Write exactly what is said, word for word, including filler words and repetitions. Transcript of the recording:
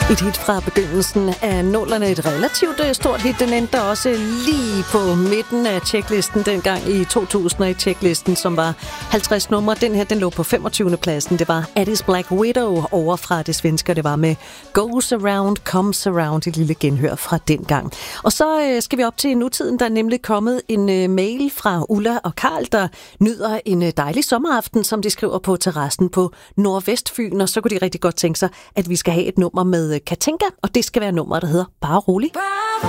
Et hit fra begyndelsen af nullerne, et relativt stort hit. Den endte også lige på midten af checklisten dengang i to tusind og et checklisten, som var halvtreds numre. Den her, den lå på femogtyvende pladsen. Det var Addis Black Widow over fra det svenske. Det var med Goes Around, Comes Around, et lille genhør fra dengang. Og så øh, skal vi op til nutiden. Der er nemlig kommet en øh, mail fra Ulla og Karl, der nyder en øh, dejlig sommeraften, som de skriver på terrassen på Nordvestfyn. Og så kunne de rigtig godt tænke sig, at vi skal have et nummer med Katinka, og det skal være nummer, der hedder Bare Rolig.